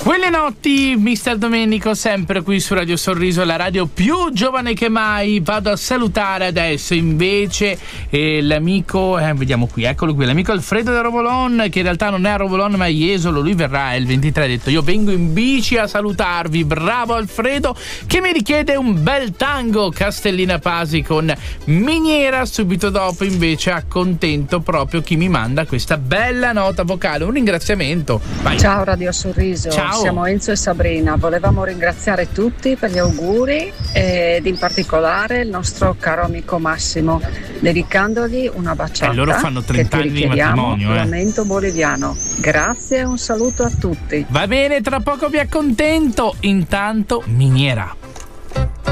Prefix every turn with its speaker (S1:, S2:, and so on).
S1: Quelle notti, Mister Domenico, sempre qui su Radio Sorriso, la radio più giovane che mai. Vado a salutare adesso invece l'amico, vediamo qui, eccolo qui, l'amico Alfredo da Rovolon, che in realtà non è a Rovolon ma è a Jesolo. Lui verrà il 23, ha detto: io vengo in bici a salutarvi. Bravo Alfredo, che mi richiede un bel tango, Castellina Pasi con Miniera. Subito dopo invece accontento proprio chi mi manda questa bella nota vocale. Un ringraziamento. Vai.
S2: Ciao Radio Sorriso.
S1: Ciao.
S2: Siamo Enzo e Sabrina. Volevamo ringraziare tutti per gli auguri ed in particolare il nostro caro amico Massimo, dedicandogli una baciata.
S1: Loro fanno 30 anni di matrimonio.
S2: Lamento boliviano. Grazie e un saluto a tutti.
S1: Va bene, tra poco vi accontento. Intanto Miniera.